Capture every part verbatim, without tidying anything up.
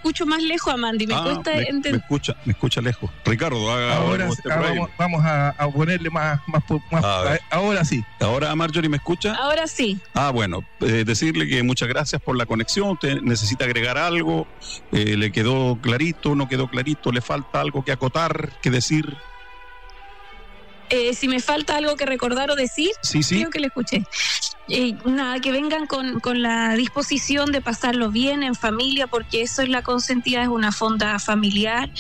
escucho más lejos a Mandy, me ah, cuesta me, entender. Me escucha, me escucha lejos. Ricardo, haga ahora algo ah, vamos, vamos a, a ponerle más, más, más a ahora sí. Ahora Marjorie, ¿me escucha? Ahora sí. Ah, bueno, eh, decirle que muchas gracias por la conexión. Usted necesita agregar algo, eh, le quedó clarito, no quedó clarito, le falta algo que acotar, que decir. Eh, si me falta algo que recordar o decir, sí, sí. creo que le escuché. Eh, nada, que vengan con, con la disposición de pasarlo bien en familia, porque eso es la consentida, es una fonda familiar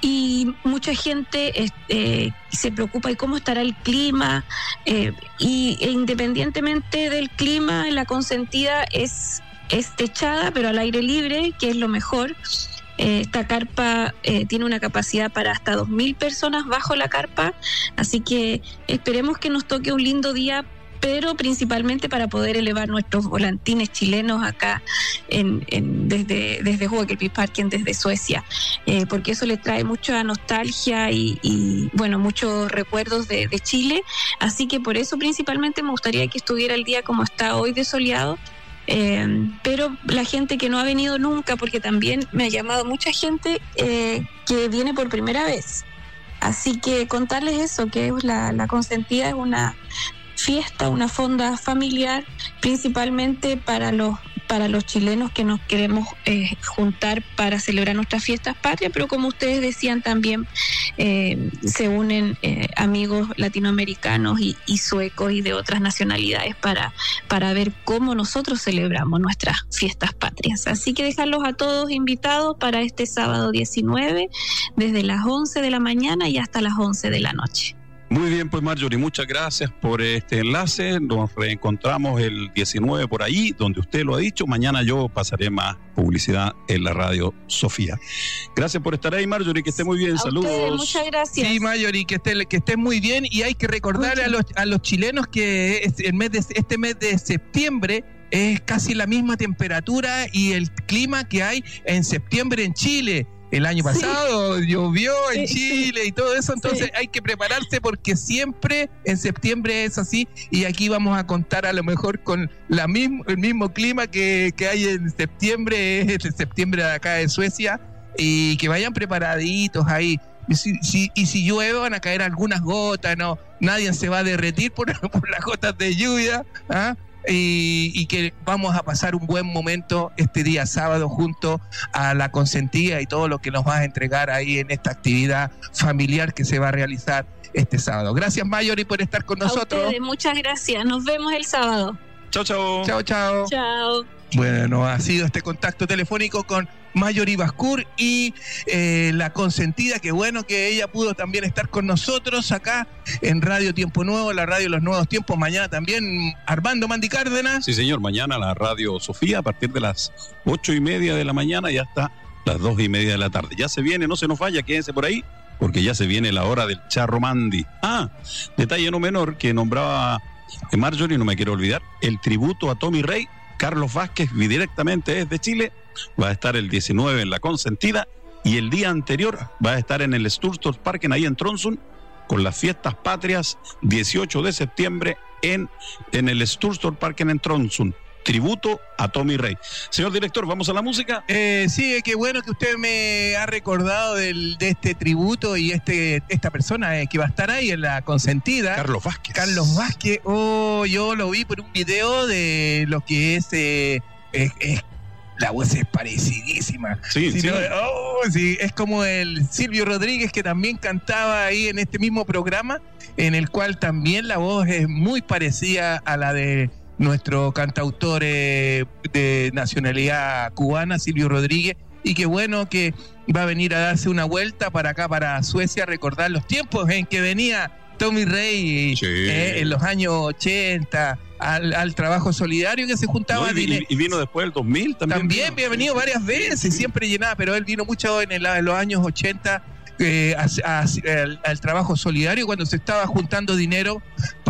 y mucha gente eh, se preocupa de cómo estará el clima eh, y e independientemente del clima, la consentida es, es techada pero al aire libre, que es lo mejor. Eh, esta carpa eh, tiene una capacidad para hasta dos mil personas bajo la carpa, así que esperemos que nos toque un lindo día, pero principalmente para poder elevar nuestros volantines chilenos acá en, en desde desde Joaquilpis-Parken, desde Suecia, eh, porque eso le trae mucha nostalgia y, y bueno, muchos recuerdos de, de Chile, así que por eso principalmente me gustaría que estuviera el día como está hoy de soleado. Eh, pero la gente que no ha venido nunca, porque también me ha llamado mucha gente eh, que viene por primera vez, así que contarles eso, que la, la consentida es una fiesta, una fonda familiar, principalmente para los para los chilenos que nos queremos eh, juntar para celebrar nuestras fiestas patrias, pero como ustedes decían también eh, se unen eh, amigos latinoamericanos y, y suecos y de otras nacionalidades para, para ver cómo nosotros celebramos nuestras fiestas patrias. Así que dejarlos a todos invitados para este sábado diecinueve, desde las once de la mañana y hasta las once de la noche. Muy bien, pues Marjorie, muchas gracias por este enlace. Nos reencontramos el diecinueve por ahí, donde usted lo ha dicho. Mañana yo pasaré más publicidad en la radio Sofía. Gracias por estar ahí, Marjorie, que esté muy bien. A Saludos. ustedes, muchas gracias. Sí, Marjorie, que esté, que esté muy bien. Y hay que recordarle a los, a los chilenos que es el mes de, este mes de septiembre es casi la misma temperatura y el clima que hay en septiembre en Chile. El año pasado sí. llovió en sí, Chile sí. y todo eso, entonces sí. hay que prepararse porque siempre en septiembre es así, y aquí vamos a contar a lo mejor con la mismo, el mismo clima que, que hay en septiembre, es el septiembre de acá de Suecia, y que vayan preparaditos ahí. Y si, si, y si llueve van a caer algunas gotas, no, nadie se va a derretir por, por las gotas de lluvia, ¿ah? Y, y que vamos a pasar un buen momento este día sábado junto a la consentida y todo lo que nos vas a entregar ahí en esta actividad familiar que se va a realizar este sábado. Gracias, Marjorie, por estar con nosotros. A ustedes, muchas gracias. Nos vemos el sábado. Chao, chao. Chao, chao. Chao. Bueno, ha sido este contacto telefónico con Marjorie Bascour y eh, la consentida, que bueno que ella pudo también estar con nosotros acá en Radio Tiempo Nuevo, la radio de los nuevos tiempos. Mañana también Armando Mandy Cárdenas. Sí, señor, mañana la radio Sofía a partir de las ocho y media de la mañana y hasta las dos y media de la tarde. Ya se viene, no se nos vaya, quédense por ahí, porque ya se viene la hora del charro Mandy. Ah, detalle no menor que nombraba Marjorie, no me quiero olvidar, el tributo a Tommy Rey. Carlos Vázquez, directamente desde Chile, va a estar el diecinueve en la consentida y el día anterior va a estar en el Sturtorparken ahí en Tromsø con las fiestas patrias dieciocho de septiembre en, en el Sturtorparken en Tromsø. Tributo a Tommy Rey. Señor director, ¿vamos a la música? Eh, sí, qué bueno que usted me ha recordado del, de este tributo y este esta persona eh, que va a estar ahí en la consentida. Carlos Vázquez. Carlos Vázquez. Oh, yo lo vi por un video de lo que es... Eh, es, es la voz es parecidísima. Sí, si sí. No, oh, sí. Es como el Silvio Rodríguez, que también cantaba ahí en este mismo programa, en el cual también la voz es muy parecida a la de nuestro cantautor eh, de nacionalidad cubana, Silvio Rodríguez, y qué bueno que va a venir a darse una vuelta para acá, para Suecia, a recordar los tiempos en que venía Tommy Rey sí. eh, en los años ochenta al, al trabajo solidario que se juntaba. No, y, y, y vino después del dos mil también. También había venido varias veces, sí. siempre llenaba, pero él vino mucho en, el, en los años ochenta. Eh, a, a, al, al trabajo solidario cuando se estaba juntando dinero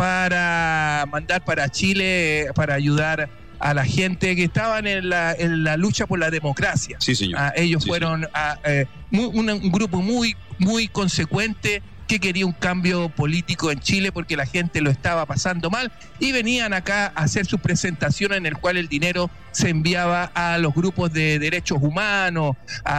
para mandar para Chile, para ayudar a la gente que estaban en la, en la lucha por la democracia. Sí, señor. Ah, ellos sí, fueron señor. A, eh, muy, un, un grupo muy, muy consecuente que quería un cambio político en Chile porque la gente lo estaba pasando mal y venían acá a hacer su presentación en el cual el dinero se enviaba a los grupos de derechos humanos, a